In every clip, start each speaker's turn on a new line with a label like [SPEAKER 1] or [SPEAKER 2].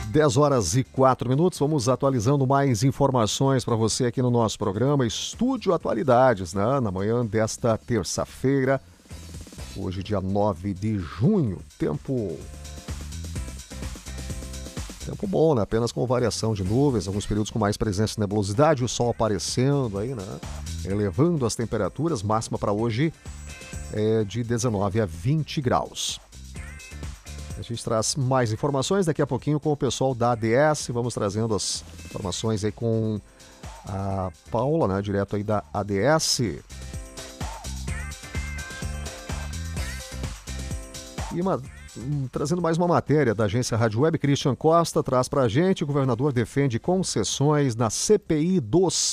[SPEAKER 1] 10 horas e 4 minutos, vamos atualizando mais informações para você aqui no nosso programa Estúdio Atualidades, né? Na manhã desta terça-feira, hoje dia 9 de junho, tempo bom, né? Apenas com variação de nuvens, alguns períodos com mais presença de nebulosidade, o sol aparecendo aí, né? Elevando as temperaturas, máxima para hoje é de 19 a 20 graus. A gente traz mais informações daqui a pouquinho com o pessoal da ADS. Vamos trazendo as informações aí com a Paula, né, direto aí da ADS. E trazendo mais uma matéria da agência Rádio Web, Christian Costa traz para a gente: o governador defende concessões na CPI dos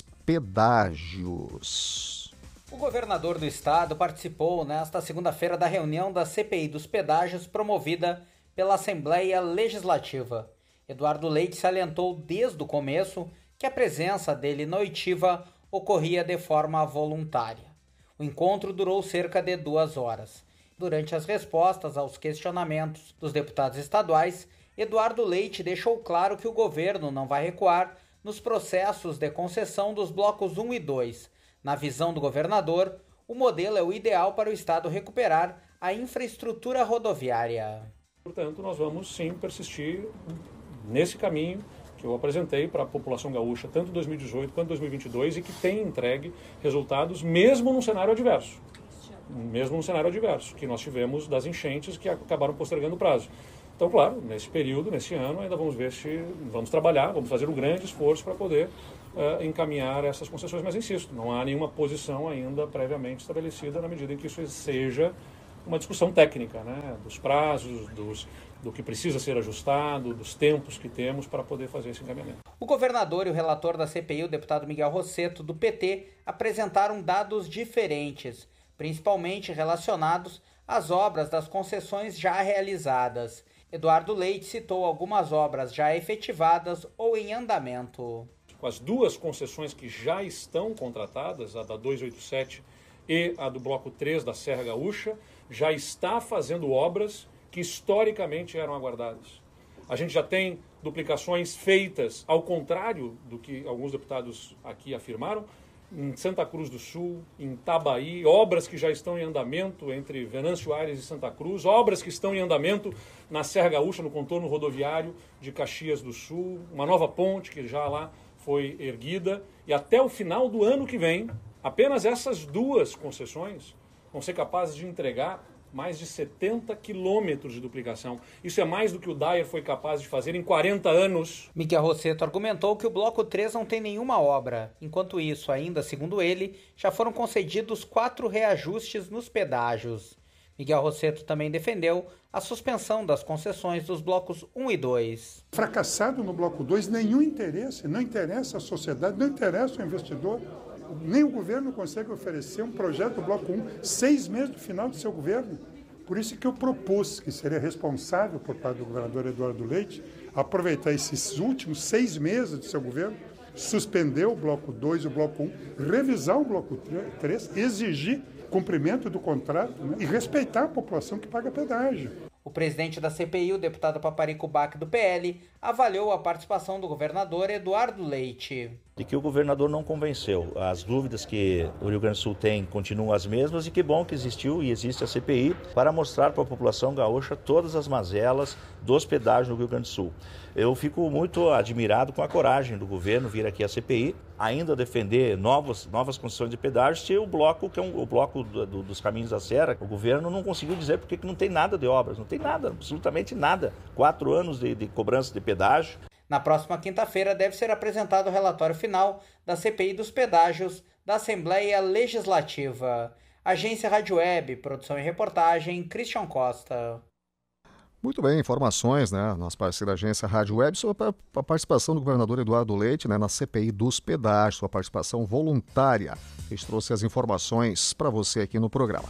[SPEAKER 1] pedágios.
[SPEAKER 2] O governador do estado participou nesta segunda-feira da reunião da CPI dos pedágios promovida pela Assembleia Legislativa. Eduardo Leite salientou desde o começo que a presença dele na oitiva ocorria de forma voluntária. O encontro durou cerca de 2 horas. Durante as respostas aos questionamentos dos deputados estaduais, Eduardo Leite deixou claro que o governo não vai recuar nos processos de concessão dos blocos 1 e 2. Na visão do governador, o modelo é o ideal para o estado recuperar a infraestrutura rodoviária.
[SPEAKER 3] Portanto, nós vamos sim persistir nesse caminho que eu apresentei para a população gaúcha, tanto em 2018 quanto em 2022, e que tem entregue resultados mesmo num cenário adverso. Mesmo num cenário adverso, que nós tivemos das enchentes que acabaram postergando o prazo. Então, claro, nesse período, nesse ano, ainda vamos ver se vamos trabalhar, vamos fazer um grande esforço para poder encaminhar essas concessões, mas insisto, não há nenhuma posição ainda previamente estabelecida na medida em que isso seja uma discussão técnica, né, dos prazos, do que precisa ser ajustado, dos tempos que temos para poder fazer esse encaminhamento.
[SPEAKER 2] O governador e o relator da CPI, o deputado Miguel Rosseto, do PT, apresentaram dados diferentes, principalmente relacionados às obras das concessões já realizadas. Eduardo Leite citou algumas obras já efetivadas ou em andamento.
[SPEAKER 3] Com as 2 concessões que já estão contratadas, a da 287 e a do Bloco 3 da Serra Gaúcha, já está fazendo obras que historicamente eram aguardadas. A gente já tem duplicações feitas, ao contrário do que alguns deputados aqui afirmaram, em Santa Cruz do Sul, em Itabaí, obras que já estão em andamento entre Venâncio Aires e Santa Cruz, obras que estão em andamento na Serra Gaúcha, no contorno rodoviário de Caxias do Sul, uma nova ponte que já lá foi erguida, e até o final do ano que vem, apenas essas 2 concessões vão ser capazes de entregar mais de 70 quilômetros de duplicação. Isso é mais do que o Dyer foi capaz de fazer em 40 anos.
[SPEAKER 2] Miguel Rosseto argumentou que o Bloco 3 não tem nenhuma obra. Enquanto isso, ainda segundo ele, já foram concedidos 4 reajustes nos pedágios. Miguel Rosseto também defendeu a suspensão das concessões dos blocos 1 e 2.
[SPEAKER 4] Fracassado no Bloco 2, nenhum interesse, não interessa a sociedade, não interessa o investidor. Nem o governo consegue oferecer um projeto do Bloco 1 6 meses do final do seu governo. Por isso que eu propus, que seria responsável por parte do governador Eduardo Leite, aproveitar esses últimos 6 meses do seu governo, suspender o Bloco 2 e o Bloco 1, revisar o Bloco 3, exigir cumprimento do contrato, né, e respeitar a população que paga pedágio.
[SPEAKER 2] O presidente da CPI, o deputado Paparico Bach, do PL, avaliou a participação do governador Eduardo Leite.
[SPEAKER 5] De que o governador não convenceu. As dúvidas que o Rio Grande do Sul tem continuam as mesmas, e que bom que existiu e existe a CPI para mostrar para a população gaúcha todas as mazelas dos pedágios no Rio Grande do Sul. Eu fico muito admirado com a coragem do governo vir aqui à CPI, ainda defender novas concessões de pedágios, se o bloco, que é o bloco dos caminhos da Serra, o governo não conseguiu dizer porque que não tem nada de obras, não tem nada, absolutamente nada. 4 anos de cobrança de pedágio.
[SPEAKER 2] Na próxima quinta-feira deve ser apresentado o relatório final da CPI dos pedágios da Assembleia Legislativa. Agência Rádio Web, produção e reportagem, Christian Costa.
[SPEAKER 1] Muito bem, informações, né? Nossa parceira agência Rádio Web sobre a participação do governador Eduardo Leite, né, na CPI dos pedágios, sua participação voluntária. A gente trouxe as informações para você aqui no programa.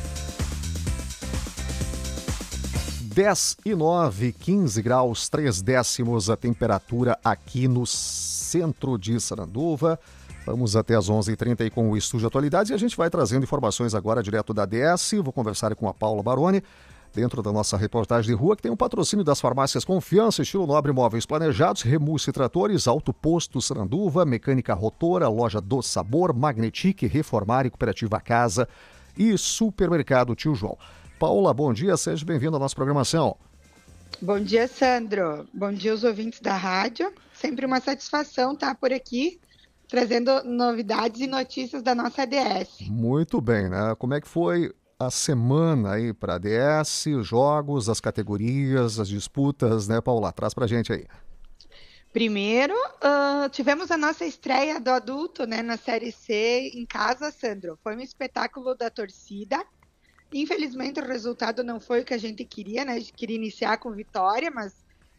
[SPEAKER 1] 10 e 9, 15 graus, 3 décimos a temperatura aqui no centro de Saranduva. Vamos até às 11h30 com o Estúdio Atualidades e a gente vai trazendo informações agora direto da ADS. Vou conversar com a Paula Baroni, dentro da nossa reportagem de rua, que tem um patrocínio das farmácias Confiança, Estilo Nobre Móveis Planejados, Remus e Tratores, Alto Posto Saranduva, Mecânica Rotora, Loja do Sabor, Magnetic, Reformar e Cooperativa Casa e Supermercado Tio João. Paula, bom dia, seja bem-vindo à nossa programação.
[SPEAKER 6] Bom dia, Sandro. Bom dia aos ouvintes da rádio. Sempre uma satisfação estar por aqui, trazendo novidades e notícias da nossa ADS.
[SPEAKER 1] Muito bem, né? Como é que foi a semana aí para a ADS, os jogos, as categorias, as disputas, né, Paula? Traz pra gente aí.
[SPEAKER 6] Primeiro, tivemos a nossa estreia do adulto, né, na Série C em casa, Sandro. Foi um espetáculo da torcida. Infelizmente, o resultado não foi o que a gente queria, né? A gente queria iniciar com vitória, mas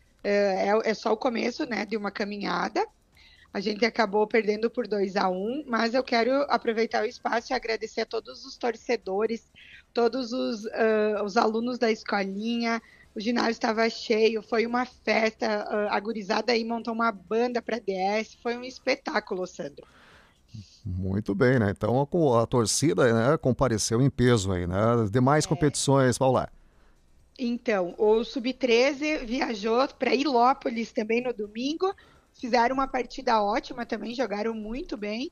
[SPEAKER 6] é só o começo, né, de uma caminhada. A gente acabou perdendo por 2-1, mas eu quero aproveitar o espaço e agradecer a todos os torcedores, todos os alunos da escolinha. O ginásio estava cheio, foi uma festa, a gurizada aí montou uma banda para a DS, foi um espetáculo, Sandro.
[SPEAKER 1] Muito bem, né? Então a torcida, né, compareceu em peso aí, né? Demais competições, Paula.
[SPEAKER 6] Então, o Sub-13 viajou para Ilópolis também no domingo, fizeram uma partida ótima também, jogaram muito bem.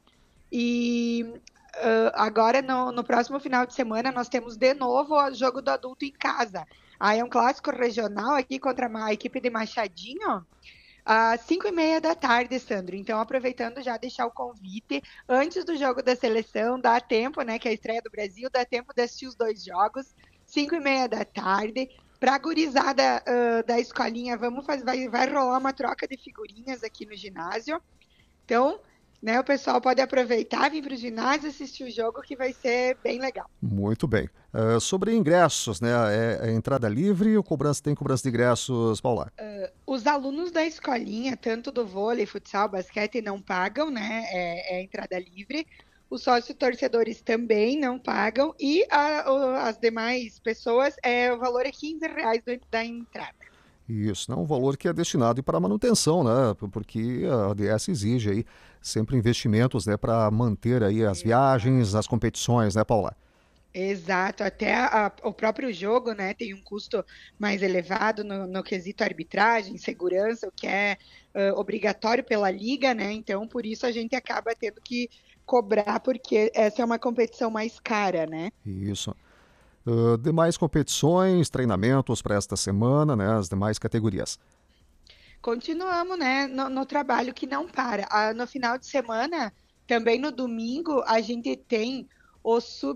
[SPEAKER 6] E agora, no próximo final de semana, nós temos de novo o jogo do adulto em casa. Aí é um clássico regional aqui contra a equipe de Machadinho, às 5h30 da tarde, Sandro. Então, aproveitando já deixar o convite, antes do jogo da seleção, dá tempo, né, que é a estreia do Brasil, dá tempo de assistir os dois jogos, 5h30 da tarde. Para a gurizada da escolinha, vai rolar uma troca de figurinhas aqui no ginásio. Então, né, o pessoal pode aproveitar, vir para o ginásio, assistir o jogo, que vai ser bem legal.
[SPEAKER 1] Muito bem. Sobre ingressos, né? É entrada livre ou tem cobrança de ingressos, Paula?
[SPEAKER 6] Os alunos da escolinha, tanto do vôlei, futsal, basquete, não pagam, né? É entrada livre. Os sócios torcedores também não pagam. E as demais pessoas, o valor é R$15 da entrada.
[SPEAKER 1] Isso, não, um valor que é destinado para manutenção, né? Porque a ADS exige aí sempre investimentos, né, para manter aí as viagens, as competições, né, Paula?
[SPEAKER 6] Exato, até o próprio jogo, né, tem um custo mais elevado no quesito arbitragem, segurança, o que é obrigatório pela liga, né? Então, por isso a gente acaba tendo que cobrar, porque essa é uma competição mais cara, né?
[SPEAKER 1] Isso. Demais competições, treinamentos para esta semana, né? As demais categorias.
[SPEAKER 6] Continuamos, né? No trabalho que não para. No final de semana, também no domingo, a gente tem o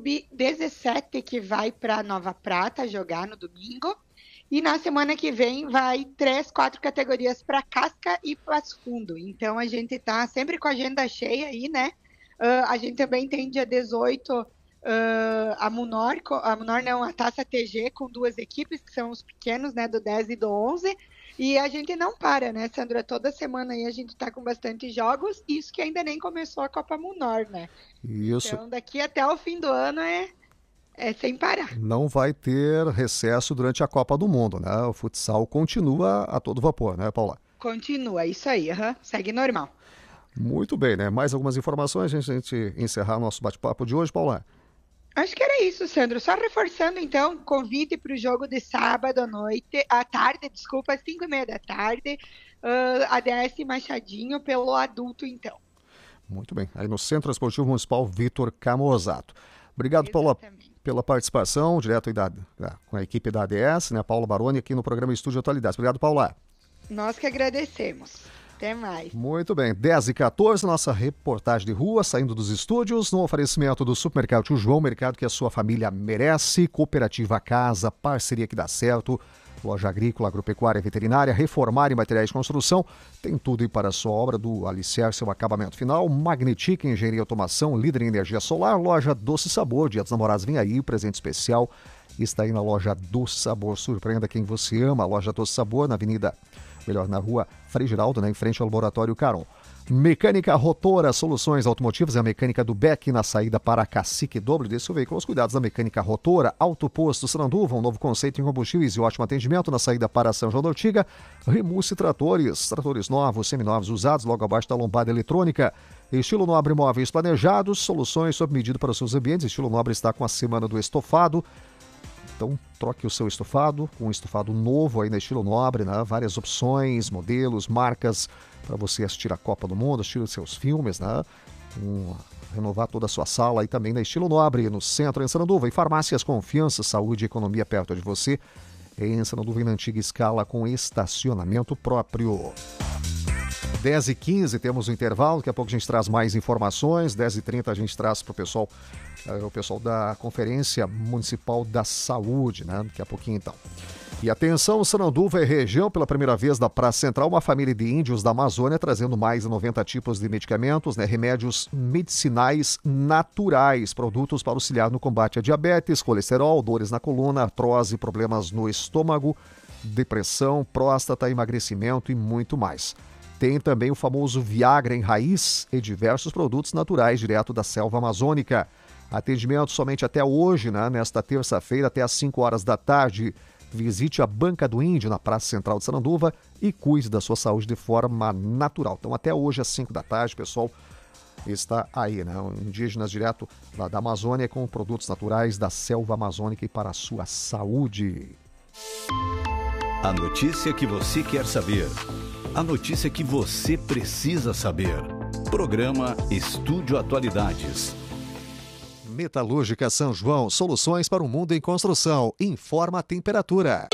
[SPEAKER 6] Sub-17 que vai para Nova Prata jogar no domingo. E na semana que vem vai 3-4 categorias para Casca e Passo Fundo. Então a gente tá sempre com a agenda cheia aí, né? A gente também tem dia 18 a Taça TG com duas equipes, que são os pequenos, né, do 10 e do 11, e a gente não para, né, Sandra? Toda semana aí a gente tá com bastante jogos, isso que ainda nem começou a Copa Munor, né?
[SPEAKER 1] Isso.
[SPEAKER 6] Então daqui até o fim do ano é sem parar.
[SPEAKER 1] Não vai ter recesso durante a Copa do Mundo, né? O futsal continua a todo vapor, né, Paula?
[SPEAKER 6] Continua, isso aí, segue normal.
[SPEAKER 1] Muito bem, né? Mais algumas informações antes de a gente encerrar nosso bate-papo de hoje, Paula?
[SPEAKER 6] Acho que era isso, Sandro. Só reforçando, então, convite para o jogo de sábado à tarde, desculpa, às 5h30 da tarde, ADS Machadinho, pelo adulto, então.
[SPEAKER 1] Muito bem. Aí no Centro Esportivo Municipal Vitor Camozato. Obrigado pela participação, direto aí com a equipe da ADS, né? Paula Baroni, aqui no programa Estúdio Atualidades. Obrigado, Paula.
[SPEAKER 6] Nós que agradecemos. Até mais.
[SPEAKER 1] Muito bem, 10h14, nossa reportagem de rua, saindo dos estúdios, no oferecimento do Supermercado Tio João, mercado que a sua família merece, Cooperativa Casa, parceria que dá certo, loja agrícola, agropecuária, veterinária, reformar e materiais de construção, tem tudo aí para a sua obra, do alicerce ao acabamento final, Magnetic, engenharia e automação, líder em energia solar, loja Doce Sabor, Dia dos Namorados vem aí, presente especial, está aí na loja Doce Sabor, surpreenda quem você ama, a loja Doce Sabor, na rua Frei Giraldo, né, em frente ao Laboratório Caron. Mecânica Rotora, soluções automotivas, é a mecânica do Beck na saída para Cacique Doble. Desse veículo, os cuidados da mecânica Rotora, Alto Posto Saranduva, um novo conceito em combustíveis e ótimo atendimento na saída para São João da Ortiga. Remus tratores novos, seminovos, usados, logo abaixo da lombada eletrônica. Estilo Nobre Móveis Planejados, soluções sob medida para os seus ambientes. Estilo Nobre está com a semana do estofado. Então troque o seu estofado com um estofado novo aí na Estilo Nobre, né? Várias opções, modelos, marcas para você assistir a Copa do Mundo, assistir os seus filmes, né? Renovar toda a sua sala aí também na Estilo Nobre, no centro, em Sananduva. E farmácias Confiança, Saúde e Economia perto de você. Em Sananduva, na antiga escala, com estacionamento próprio. 10h15 temos o intervalo, daqui a pouco a gente traz mais informações. 10h30 a gente traz para o pessoal da Conferência Municipal da Saúde, né? Daqui a pouquinho então. E atenção, Sananduva é região pela primeira vez da Praça Central, uma família de índios da Amazônia trazendo mais de 90 tipos de medicamentos, né? Remédios medicinais naturais, produtos para auxiliar no combate a diabetes, colesterol, dores na coluna, artrose, problemas no estômago, depressão, próstata, emagrecimento e muito mais. Tem também o famoso Viagra em raiz e diversos produtos naturais direto da selva amazônica. Atendimento somente até hoje, né? Nesta terça-feira, até às 5 horas da tarde. Visite a Banca do Índio na Praça Central de Sananduva e cuide da sua saúde de forma natural. Então, até hoje, às 5 da tarde, pessoal, está aí, né? Indígenas direto lá da Amazônia com produtos naturais da selva amazônica e para a sua saúde.
[SPEAKER 7] A notícia que você quer saber. A notícia que você precisa saber. Programa Estúdio Atualidades.
[SPEAKER 1] Metalúrgica São João, soluções para o mundo em construção. Informa a temperatura.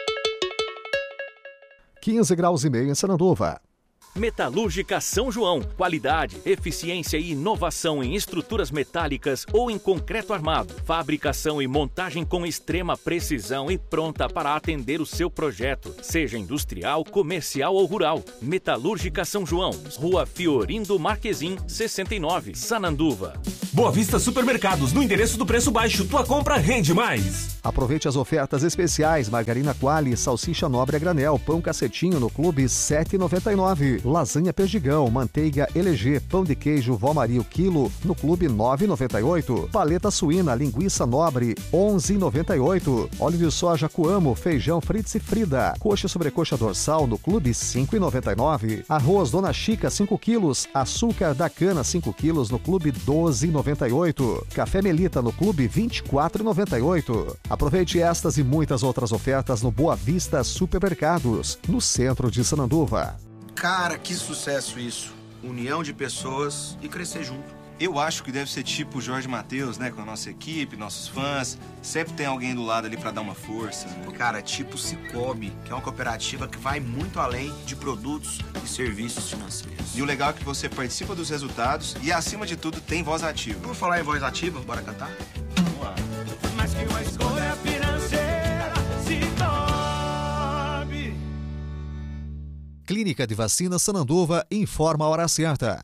[SPEAKER 1] 15,5 graus em Sananduva.
[SPEAKER 8] Metalúrgica São João. Qualidade, eficiência e inovação em estruturas metálicas ou em concreto armado. Fabricação e montagem com extrema precisão e pronta para atender o seu projeto, seja industrial, comercial ou rural. Metalúrgica São João. Rua Fiorindo Marquezim, 69, Sananduva.
[SPEAKER 9] Boa Vista Supermercados, no endereço do preço baixo. Tua compra rende mais.
[SPEAKER 1] Aproveite as ofertas especiais. Margarina Quali, salsicha nobre a granel, pão cacetinho no Clube 7,99. Lasanha Perdigão, manteiga LG, pão de queijo Vó Maria o quilo no Clube 9,98. Paleta suína, linguiça nobre 11,98. Óleo de soja Coamo, feijão Fritz e Frida. Coxa sobrecoxa dorsal no Clube 5,99. Arroz Dona Chica 5 quilos. Açúcar da cana 5 quilos no Clube 12,98. Café Melita no Clube 24,98. Aproveite estas e muitas outras ofertas no Boa Vista Supermercados, no centro de Sananduva.
[SPEAKER 10] Cara, que sucesso isso. União de pessoas e crescer junto. Eu acho que deve ser tipo o Jorge Mateus, né? Com a nossa equipe, nossos fãs. Sempre tem alguém do lado ali pra dar uma força. Cara, tipo o Cicobi, que é uma cooperativa que vai muito além de produtos e serviços financeiros. E o legal é que você participa dos resultados e, acima de tudo, tem voz ativa. Vamos falar em voz ativa? Bora cantar? Vamos lá.
[SPEAKER 9] Mas que uma escolha financeira se torne.
[SPEAKER 1] Clínica de Vacina Sananduva informa a hora certa.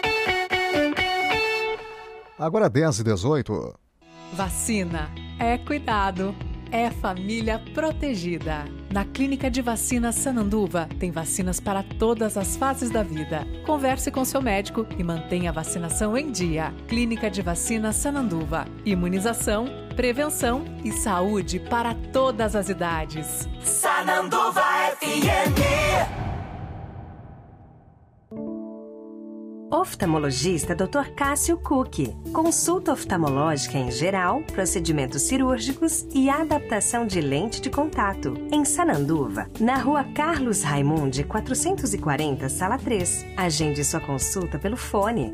[SPEAKER 1] Agora 10h18.
[SPEAKER 11] Vacina é cuidado, é família protegida. Na Clínica de Vacina Sananduva tem vacinas para todas as fases da vida. Converse com seu médico e mantenha a vacinação em dia. Clínica de Vacina Sananduva. Imunização, prevenção e saúde para todas as idades.
[SPEAKER 12] Sananduva FM.
[SPEAKER 13] Oftalmologista Dr. Cássio Cook. Consulta oftalmológica em geral, procedimentos cirúrgicos e adaptação de lente de contato. Em Sananduva, na Rua Carlos Raimundi, 440, Sala 3. Agende sua consulta pelo fone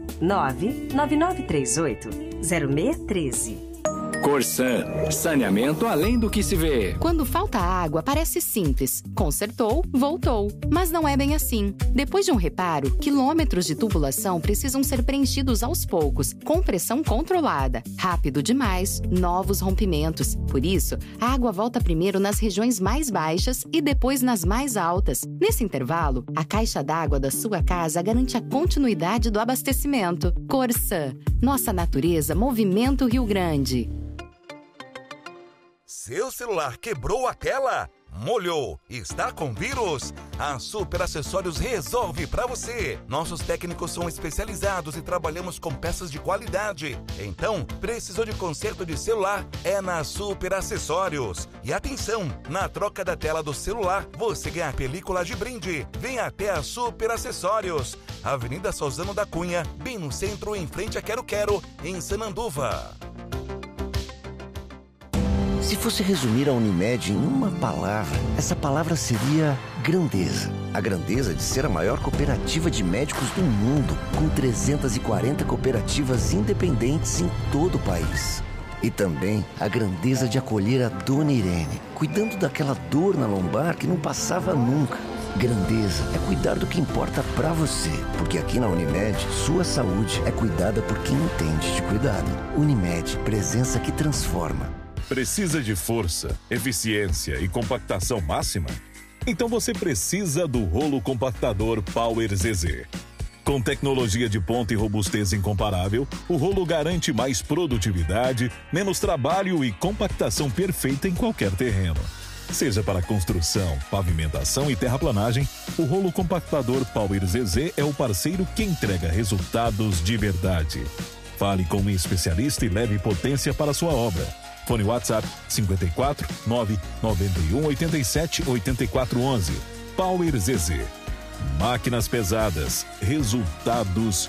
[SPEAKER 13] 99938-0613.
[SPEAKER 14] Corsan, saneamento além do que se vê.
[SPEAKER 15] Quando falta água, parece simples. Consertou, voltou. Mas não é bem assim. Depois de um reparo, quilômetros de tubulação precisam ser preenchidos aos poucos, com pressão controlada. Rápido demais, novos rompimentos. Por isso, a água volta primeiro nas regiões mais baixas e depois nas mais altas. Nesse intervalo, a caixa d'água da sua casa garante a continuidade do abastecimento. Corsan, nossa natureza, movimento Rio Grande.
[SPEAKER 16] Seu celular quebrou a tela? Molhou? Está com vírus? A Super Acessórios resolve para você. Nossos técnicos são especializados e trabalhamos com peças de qualidade. Então, precisou de conserto de celular? É na Super Acessórios. E atenção, na troca da tela do celular, você ganha película de brinde. Vem até a Super Acessórios. Avenida Sozano da Cunha, bem no centro, em frente a Quero Quero, em Sananduva.
[SPEAKER 17] Se fosse resumir a Unimed em uma palavra, essa palavra seria grandeza. A grandeza de ser a maior cooperativa de médicos do mundo, com 340 cooperativas independentes em todo o país. E também a grandeza de acolher a Dona Irene, cuidando daquela dor na lombar que não passava nunca. Grandeza é cuidar do que importa pra você, porque aqui na Unimed, sua saúde é cuidada por quem entende de cuidado. Unimed, presença que transforma.
[SPEAKER 18] Precisa de força, eficiência e compactação máxima? Então você precisa do rolo compactador Power ZZ. Com tecnologia de ponta e robustez incomparável, o rolo garante mais produtividade, menos trabalho e compactação perfeita em qualquer terreno. Seja para construção, pavimentação e terraplanagem, o rolo compactador Power ZZ é o parceiro que entrega resultados de verdade. Fale com um especialista e leve potência para a sua obra. Fone WhatsApp 54 991 87 84 11. Power ZZ. Máquinas pesadas, resultados